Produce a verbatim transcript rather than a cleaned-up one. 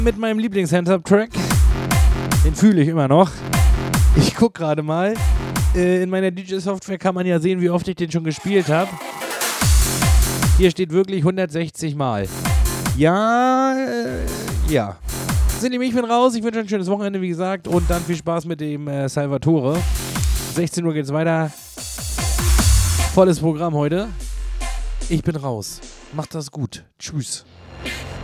Mit meinem Lieblings-Hands-Up-Track. Den fühle ich immer noch. Ich gucke gerade mal. Äh, in meiner D J-Software kann man ja sehen, wie oft ich den schon gespielt habe. Hier steht wirklich hundertsechzig Mal. Ja, äh, ja. Sind ich bin raus. Ich wünsche ein schönes Wochenende, wie gesagt. Und dann viel Spaß mit dem äh, Salvatore. sechzehn Uhr geht's weiter. Volles Programm heute. Ich bin raus. Macht das gut. Tschüss.